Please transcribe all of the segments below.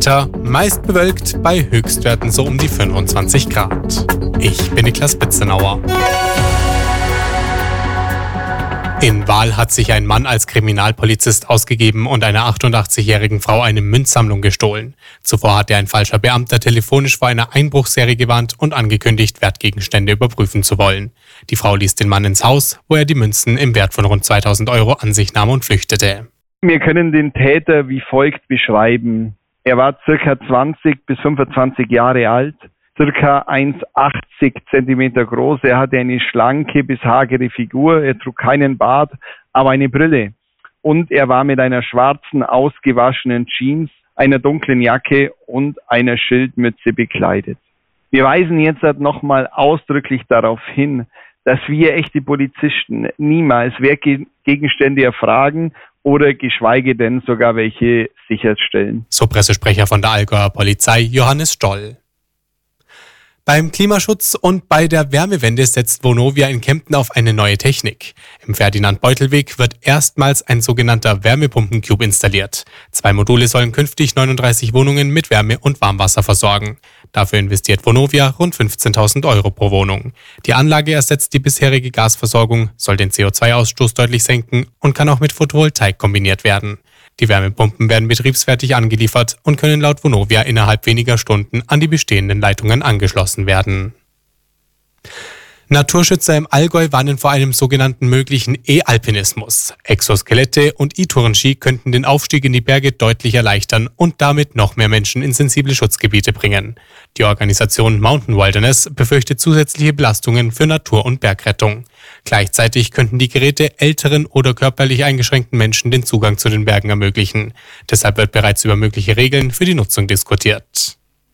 Wetter, meist bewölkt, bei Höchstwerten so um die 25 Grad. Ich bin Niklas Bitzenauer. In Wahl hat sich ein Mann als Kriminalpolizist ausgegeben und einer 88-jährigen Frau eine Münzsammlung gestohlen. Zuvor hatte ein falscher Beamter telefonisch vor einer Einbruchsserie gewarnt und angekündigt, Wertgegenstände überprüfen zu wollen. Die Frau ließ den Mann ins Haus, wo er die Münzen im Wert von rund 2.000 € an sich nahm und flüchtete. Wir können den Täter wie folgt beschreiben. Er war ca. 20 bis 25 Jahre alt, ca. 1,80 Zentimeter groß. Er hatte eine schlanke bis hagere Figur. Er trug keinen Bart, aber eine Brille. Und er war mit einer schwarzen, ausgewaschenen Jeans, einer dunklen Jacke und einer Schildmütze bekleidet. Wir weisen jetzt nochmal ausdrücklich darauf hin, dass wir echte Polizisten niemals Wertgegenstände erfragen oder geschweige denn sogar welche sicherstellen. So Pressesprecher von der Allgäuer Polizei Johannes Stoll. Beim Klimaschutz und bei der Wärmewende setzt Vonovia in Kempten auf eine neue Technik. Im Ferdinand-Beutel-Weg wird erstmals ein sogenannter Wärmepumpencube installiert. 2 Module sollen künftig 39 Wohnungen mit Wärme und Warmwasser versorgen. Dafür investiert Vonovia rund 15.000 € pro Wohnung. Die Anlage ersetzt die bisherige Gasversorgung, soll den CO2-Ausstoß deutlich senken und kann auch mit Photovoltaik kombiniert werden. Die Wärmepumpen werden betriebsfertig angeliefert und können laut Vonovia innerhalb weniger Stunden an die bestehenden Leitungen angeschlossen werden. Naturschützer im Allgäu warnen vor einem sogenannten möglichen E-Alpinismus. Exoskelette und E-Tourenski könnten den Aufstieg in die Berge deutlich erleichtern und damit noch mehr Menschen in sensible Schutzgebiete bringen. Die Organisation Mountain Wilderness befürchtet zusätzliche Belastungen für Natur- und Bergrettung. Gleichzeitig könnten die Geräte älteren oder körperlich eingeschränkten Menschen den Zugang zu den Bergen ermöglichen. Deshalb wird bereits über mögliche Regeln für die Nutzung diskutiert.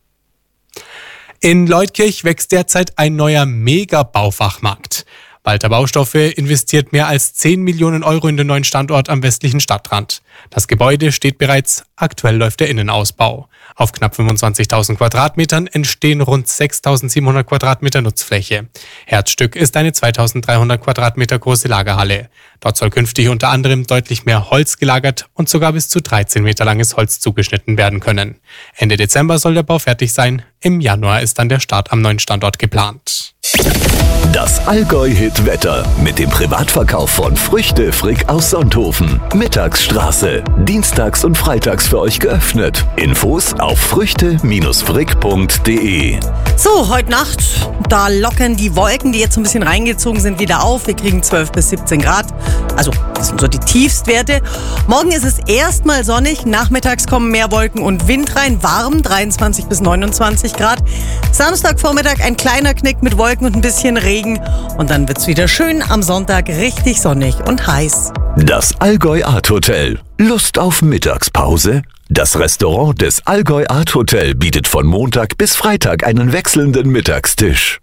In Leutkirch wächst derzeit ein neuer Mega-Baufachmarkt. Walter Baustoffe investiert mehr als 10 Millionen € in den neuen Standort am westlichen Stadtrand. Das Gebäude steht bereits, aktuell läuft der Innenausbau. Auf knapp 25.000 Quadratmetern entstehen rund 6.700 Quadratmeter Nutzfläche. Herzstück ist eine 2.300 Quadratmeter große Lagerhalle. Dort soll künftig unter anderem deutlich mehr Holz gelagert und sogar bis zu 13 Meter langes Holz zugeschnitten werden können. Ende Dezember soll der Bau fertig sein. Im Januar ist dann der Start am neuen Standort geplant. Das Allgäu-Hit-Wetter mit dem Privatverkauf von Früchte Frick aus Sonthofen. Mittagsstraße. Dienstags und freitags für euch geöffnet. Infos auf früchte-frick.de. So, heute Nacht, da lockern die Wolken, die jetzt so ein bisschen reingezogen sind, wieder auf. Wir kriegen 12 bis 17 Grad. Also, das sind so die Tiefstwerte. Morgen ist es erstmal sonnig. Nachmittags kommen mehr Wolken und Wind rein. Warm, 23 bis 29 Grad. Samstagvormittag ein kleiner Knick mit Wolken und ein bisschen Regen. Und dann wird's wieder schön. Am Sonntag richtig sonnig und heiß. Das Allgäu Art Hotel. Lust auf Mittagspause? Das Restaurant des Allgäu Art Hotel bietet von Montag bis Freitag einen wechselnden Mittagstisch.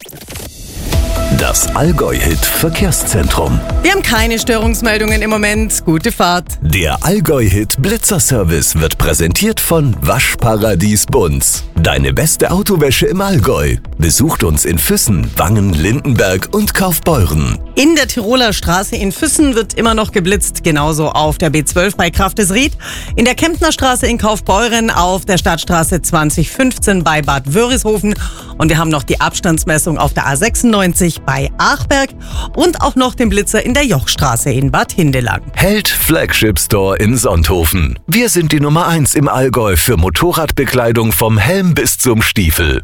Das Allgäu-Hit Verkehrszentrum. Wir haben keine Störungsmeldungen im Moment. Gute Fahrt. Der Allgäu-Hit Blitzerservice wird präsentiert von Waschparadies Bunz. Deine beste Autowäsche im Allgäu. Besucht uns in Füssen, Wangen, Lindenberg und Kaufbeuren. In der Tiroler Straße in Füssen wird immer noch geblitzt, genauso auf der B12 bei Kraftesried, in der Kemptner Straße in Kaufbeuren, auf der Stadtstraße 2015 bei Bad Wörishofen und wir haben noch die Abstandsmessung auf der A96 bei Achberg und auch noch den Blitzer in der Jochstraße in Bad Hindelang. Held Flagship Store in Sonthofen. Wir sind die Nummer 1 im Allgäu für Motorradbekleidung vom Helm bis zum Stiefel.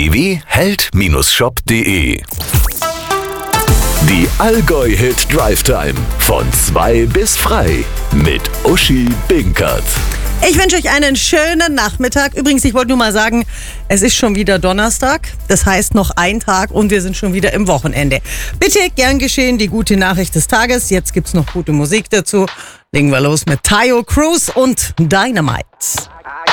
www.held-shop.de. Die Allgäu-Hit Drive Time von 2 bis frei mit Uschi Binkert. Ich wünsche euch einen schönen Nachmittag. Übrigens, ich wollte nur mal sagen, es ist schon wieder Donnerstag. Das heißt noch ein Tag und wir sind schon wieder im Wochenende. Bitte, gern geschehen, die gute Nachricht des Tages. Jetzt gibt's noch gute Musik dazu. Legen wir los mit Tayo Cruz und Dynamite.